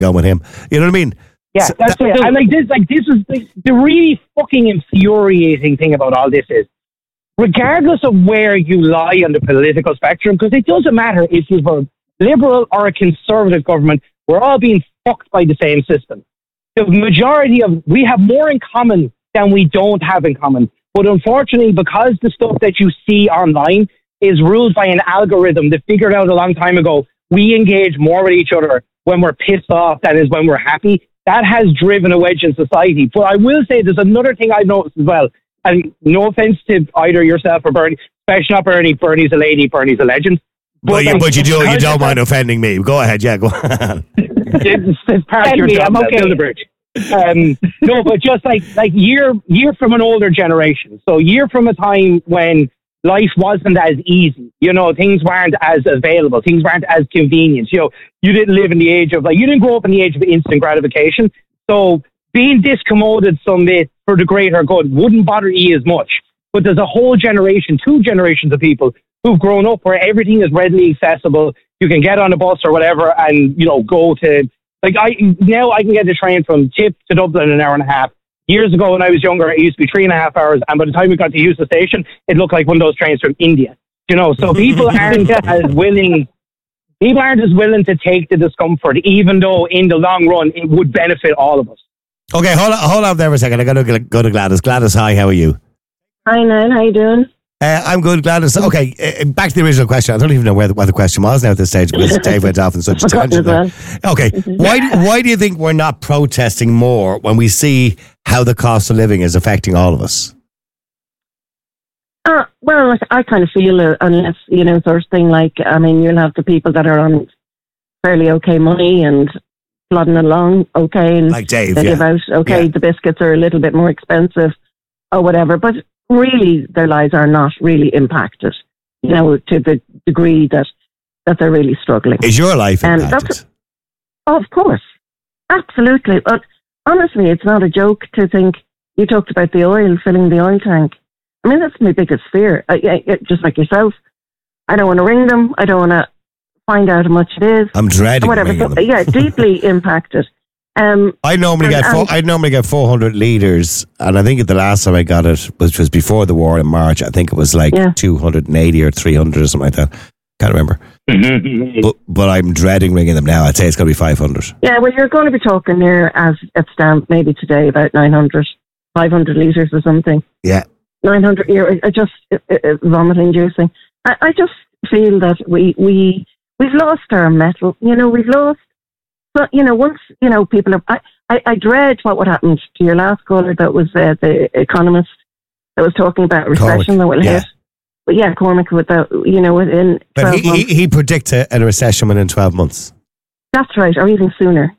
going with him. You know what I mean? Yeah, So that's it. And this is the really fucking infuriating thing about all this is, regardless of where you lie on the political spectrum, because it doesn't matter if you've a liberal or a conservative government, we're all being fucked by the same system. The majority of, we have more in common than we don't have in common. But unfortunately, because the stuff that you see online is ruled by an algorithm that figured out a long time ago, we engage more with each other when we're pissed off than is when we're happy. That has driven a wedge in society. But I will say there's another thing I've noticed as well. And no offense to either yourself or Bernie, especially not Bernie. Bernie's a lady, Bernie's a legend. But you don't mind offending me. Go ahead, yeah, go on. It's part of your job. I'm okay. Build a bridge. No, but just like year from an older generation. So year from a time when life wasn't as easy. You know, things weren't as available. Things weren't as convenient. You know, you didn't live in the age of, you didn't grow up in the age of instant gratification. So being discommoded some bit for the greater good wouldn't bother you as much. But there's a whole generation, 2 generations of people who've grown up where everything is readily accessible. You can get on a bus or whatever and, go to, now I can get the train from Tip to Dublin in an hour and a half. Years ago when I was younger, it used to be 3.5 hours. And by the time we got to Euston Station, it looked like one of those trains from India. So people aren't as willing to take the discomfort, even though in the long run, it would benefit all of us. Okay, hold on there for a second. I got to go to Gladys. Gladys, hi, how are you? Hi, Niall. How you doing? I'm good, Gladys. Okay, back to the original question. I don't even know what the question was now at this stage because Dave went off in such a tangent. Okay, why do you think we're not protesting more when we see how the cost of living is affecting all of us? Well, I kind of feel unless, sort of thing you'll have the people that are on fairly okay money and plodding along okay. And like Dave, they give out, the biscuits are a little bit more expensive or whatever. But really, their lives are not really impacted, to the degree that they're really struggling. Is your life impacted? Of course. Absolutely. But honestly, it's not a joke to think, you talked about the oil, filling the oil tank. I mean, that's my biggest fear. Just like yourself, I don't want to ring them. I don't want to find out how much it is. I'm dreading ringing them. Yeah, deeply impacted. I normally get 400 litres, and I think the last time I got it, which was before the war in March, I think it was 280 or 300 or something like that. Can't remember. But I'm dreading ringing them now. I'd say it's going to be 500. Yeah, well, you're going to be talking here as it stands maybe today about 500 litres or something. Yeah. 900 euros. It's vomit-inducing. I just feel that we've lost our mettle. We've lost. But, once, people are... I dread what would happen to your last caller that was the economist that was talking about recession that will hit. But yeah, Cormac, with that, within 12 months. He predicts a recession within 12 months. That's right, or even sooner.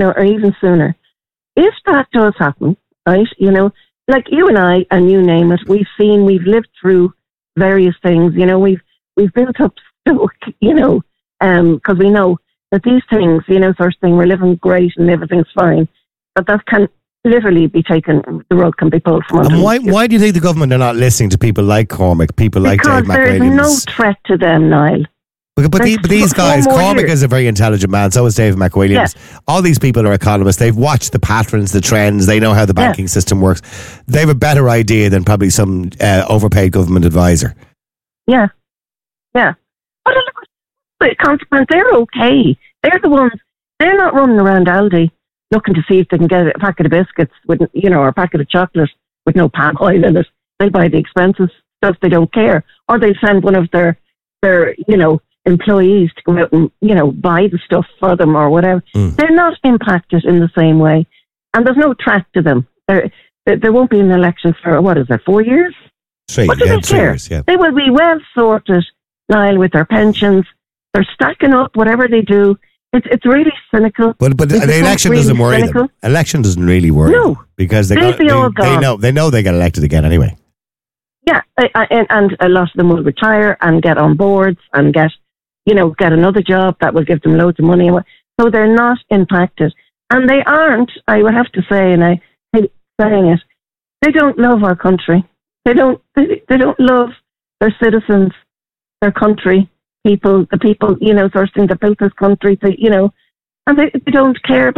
If that does happen, right, like you and I, and you name it, we've lived through various things. We've built up stock, because we know that these things, sort of thing, we're living great and everything's fine. But that can literally be taken, the rug can be pulled from under. And why do you think the government are not listening to people like Cormac, people like Dave McWilliams? Because there's no threat to them, Niall. But these guys, Cormac is a very intelligent man, so is Dave McWilliams. Yeah. All these people are economists. They've watched the patterns, the trends. They know how the banking system works. They have a better idea than probably some overpaid government advisor. Yeah. But the consequence, they're okay. They're the ones, they're not running around Aldi looking to see if they can get a packet of biscuits with, or a packet of chocolate with no palm oil in it. They'll buy the expensive stuff, they don't care. Or they'll send one of their employees to go out and, buy the stuff for them or whatever. They're not impacted in the same way. And there's no threat to them. There won't be an election for, 4 years? 3 years, yeah. They will be well sorted, Niall, with their pensions. They're stacking up whatever they do. It's really cynical. But the election doesn't worry them. Election doesn't really worry them. Because they know they get elected again anyway. Yeah, and a lot of them will retire and get on boards and get another job that will give them loads of money. So they're not impacted. And they aren't, I would have to say, and I hate saying it, they don't love our country. They don't love their citizens, their country, the people, sort of thing that built this country, and they don't care